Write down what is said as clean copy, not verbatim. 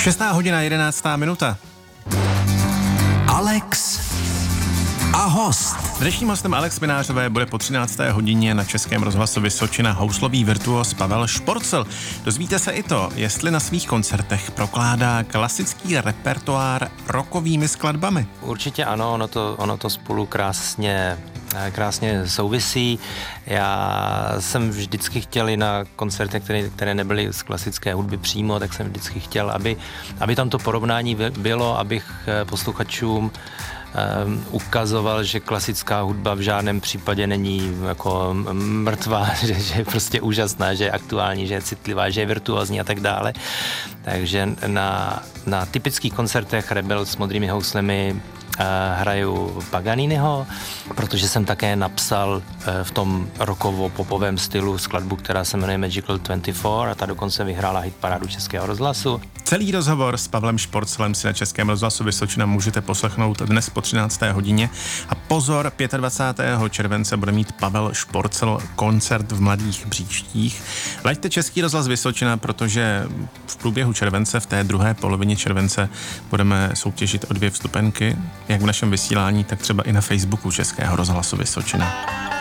6:11. Alex a host. Dnešním hostem Alex Minářové bude po 13. hodině na Českém rozhlasu Vysočina houslový virtuos Pavel Šporcl. Dozvíte se i to, jestli na svých koncertech prokládá klasický repertoár rockovými skladbami. Určitě ano, ono to spolu krásně souvisí. Já jsem vždycky chtěl i na koncertech, které nebyly z klasické hudby přímo, tak jsem vždycky chtěl, aby tam to porovnání bylo, abych posluchačům ukazoval, že klasická hudba v žádném případě není jako mrtvá, že je prostě úžasná, že je aktuální, že je citlivá, že je virtuózní a tak dále. Takže na typických koncertech Rebel s modrými houslemi hraju Paganiniho, protože jsem také napsal v tom rockovo-popovém stylu skladbu, která se jmenuje Magical 24 a ta dokonce vyhrála hitparádu Českého rozhlasu. Celý rozhovor s Pavlem Šporclem si na Českém rozhlasu Vysočina můžete poslechnout dnes po 13. hodině. A pozor, 25. července bude mít Pavel Šporcl koncert v Mladých Bříštích. Laďte Český rozhlas Vysočina, protože v průběhu července, v té druhé polovině července, budeme soutěžit o 2 vstupenky, jak v našem vysílání, tak třeba i na Facebooku Českého rozhlasu Vysočina.